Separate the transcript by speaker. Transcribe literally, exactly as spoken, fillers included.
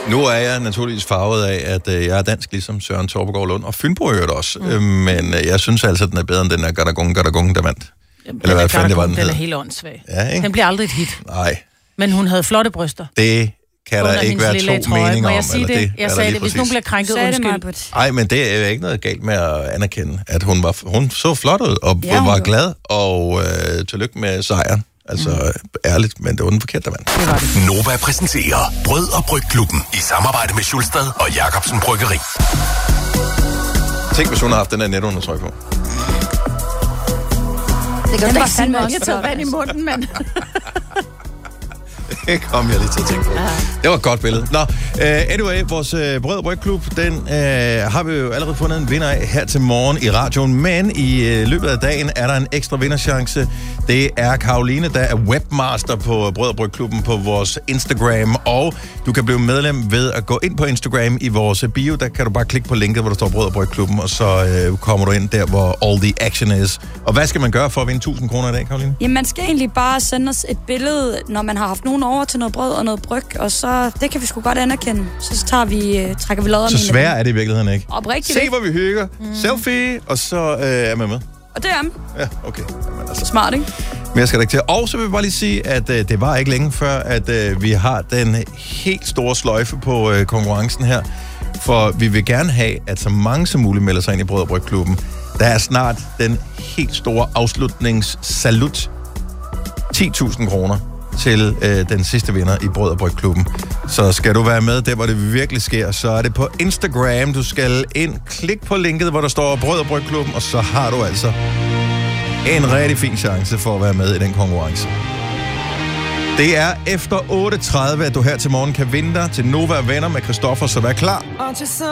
Speaker 1: Nu er jeg naturligvis farvet af, at øh, jeg er dansk, ligesom Søren Torpegaard Lund, og Fynbo er det også. Mm. Øh, men øh, jeg synes altså, at den er bedre end den der Gadagung Gadagung, der vandt.
Speaker 2: Jamen,
Speaker 1: Eller hvad fanden det var, den
Speaker 2: Den
Speaker 1: hed.
Speaker 2: er helt åndssvag.
Speaker 1: Ja, ikke?
Speaker 2: Den bliver aldrig et hit.
Speaker 1: Nej,
Speaker 2: Men hun havde flotte bryster.
Speaker 1: det kan der
Speaker 2: Under
Speaker 1: ikke
Speaker 2: hendes
Speaker 1: være
Speaker 2: lille
Speaker 1: to
Speaker 2: trøje.
Speaker 1: meninger
Speaker 2: Må
Speaker 1: om.
Speaker 2: jeg sige
Speaker 1: eller
Speaker 2: det?
Speaker 1: det
Speaker 2: Jeg
Speaker 1: er der
Speaker 2: sagde
Speaker 1: lige
Speaker 2: det. Hvis
Speaker 1: præcis.
Speaker 2: nogen bliver krænket,
Speaker 3: Sagde det,
Speaker 2: undskyld.
Speaker 3: Maj-Brit.
Speaker 1: Ej, men det er ikke noget galt med at anerkende, at hun var hun så flot ud, og
Speaker 3: Ja,
Speaker 1: ja,
Speaker 3: hun
Speaker 1: var
Speaker 3: gjorde.
Speaker 1: glad, og øh, tillykke med sejren. Altså, mm. ærligt, men det var den forkerte, der vandt.
Speaker 2: Det var det.
Speaker 4: Nova præsenterer Brød og Brygklubben i samarbejde med Schulstad og Jacobsen Bryggeri.
Speaker 1: Tænk, hvis hun har haft den der netundertryk på.
Speaker 3: Det kan
Speaker 2: Den
Speaker 3: du
Speaker 2: var
Speaker 3: ikke sige
Speaker 2: fandme
Speaker 3: med
Speaker 2: også
Speaker 3: os,
Speaker 2: taget
Speaker 3: for
Speaker 2: vand i munden, mand.
Speaker 1: Det kom jeg lige til at tænke på. Det var et godt billede. Nå, uh, anyway, vores uh, Brød og Brygklub, den uh, har vi jo allerede fundet en vinder af her til morgen i radioen, men i uh, løbet af dagen er der en ekstra vinderchance. Det er Karoline, der er webmaster på Brød og Brygklubben på vores Instagram, og du kan blive medlem ved at gå ind på Instagram i vores bio. Der kan du bare klikke på linket, hvor der står Brød og Brygklubben, og så uh, kommer du ind der, hvor all the action is. Og hvad skal man gøre for at vinde tusind kroner i dag, Karoline?
Speaker 3: Jamen, man skal egentlig bare sende os et billede, når man har haft nogen over til noget brød og noget bryg, og så, det kan vi sgu godt anerkende. Så tager vi, uh, trækker vi lodder
Speaker 1: Så
Speaker 3: med
Speaker 1: svært er det i virkeligheden ikke.
Speaker 3: Oprigtigt
Speaker 1: Se,
Speaker 3: ikke.
Speaker 1: hvor vi hygger. Mm. Selfie, og så øh, er man med.
Speaker 3: Og det er
Speaker 1: Ja, okay. Jamen, altså.
Speaker 3: smart, ikke?
Speaker 1: Mere skal der ikke til. Og så vil jeg bare lige sige, at øh, det var ikke længe før, at øh, vi har den helt store sløjfe på øh, konkurrencen her. For vi vil gerne have, at så mange som muligt melder sig ind i Brød og Brygklubben. Der er snart den helt store afslutningssalut. ti tusind kroner til øh, den sidste vinder i Brød og Brygklubben. Så skal du være med der, hvor det virkelig sker, så er det på Instagram. Du skal ind, klik på linket, hvor der står Brød og Brygklubben, og så har du altså en rigtig fin chance for at være med i den konkurrence. Det er efter otte tredive, at du her til morgen kan vinde dig til Nova Venner med Christoffer, så vær klar.